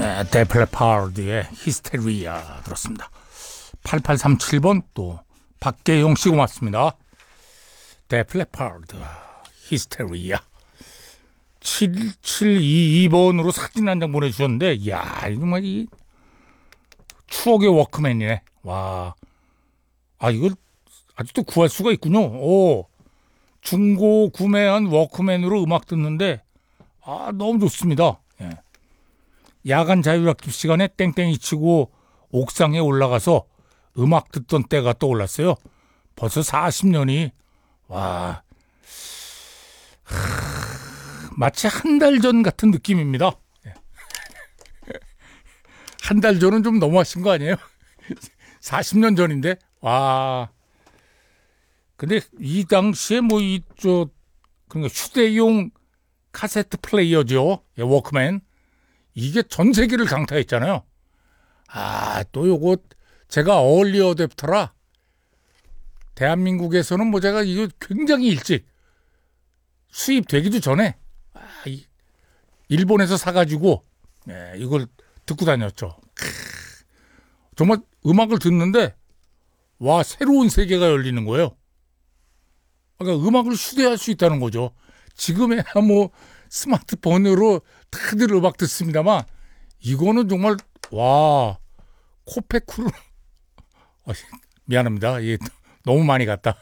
네, 데플레파르드의 히스테리아 들었습니다. 8837번 또 박계용 씨 고맙습니다. 데플레파르드 히스테리아. 7722번으로 사진 한 장 보내주셨는데, 이야, 정말 이 추억의 워크맨이네. 와, 이걸 아직도 구할 수가 있군요. 오, 중고 구매한 워크맨으로 음악 듣는데, 너무 좋습니다. 예. 야간 자율학습 시간에 땡땡이 치고 옥상에 올라가서 음악 듣던 때가 떠올랐어요. 벌써 40년이, 와, 마치 한 달 전 같은 느낌입니다. 한 달 전은 좀 너무하신 거 아니에요? 40년 전인데, 와. 근데 이 당시에 그러니까 휴대용 카세트 플레이어죠. 예, 워크맨. 이게 전 세계를 강타했잖아요. 또 요거 제가 얼리 어댑터라 대한민국에서는 제가 이거 굉장히 일찍 수입되기도 전에 일본에서 사가지고 이걸 듣고 다녔죠. 정말 음악을 듣는데 와, 새로운 세계가 열리는 거예요. 그러니까 음악을 휴대할 수 있다는 거죠. 지금에야 스마트폰으로 다들 음악 듣습니다만 이거는 정말 와, 코페쿠르 미안합니다. 너무 많이 갔다.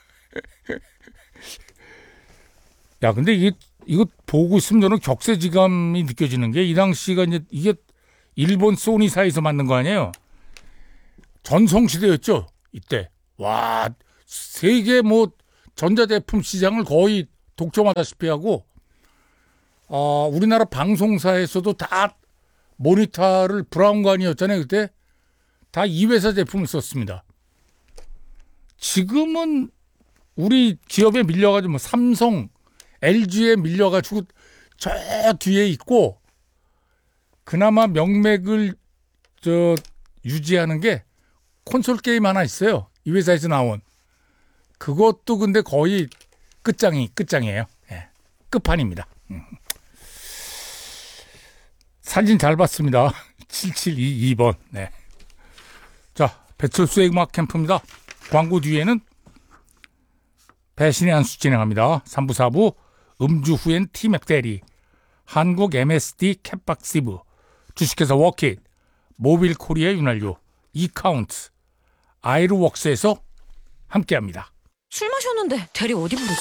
야, 근데 이거 보고 있으면 저는 격세지감이 느껴지는 게 이 당시가 이게 일본 소니사에서 만든 거 아니에요? 전성시대였죠, 이때. 와, 세계 전자제품 시장을 거의 독점하다시피 하고, 우리나라 방송사에서도 다 모니터를 브라운관이었잖아요, 그때. 다 이 회사 제품을 썼습니다. 지금은 우리 기업에 밀려가지고 삼성, LG에 밀려가지고 저 뒤에 있고, 그나마 명맥을 유지하는 게 콘솔 게임 하나 있어요. 이 회사에서 나온. 그것도 근데 거의 끝장이에요. 예, 끝판입니다. 사진 잘 봤습니다. 7722번. 네. 자, 배철수의 음악 캠프입니다. 광고 뒤에는 배신의 한수 진행합니다. 3부 4부 음주 후엔 티맵 대리, 한국 MSD 캣박시브, 주식회사 워킷, 모빌 코리아 윤활유, 이카운트, 아이르웍스에서 함께합니다. 술 마셨는데 대리 어디 부르지?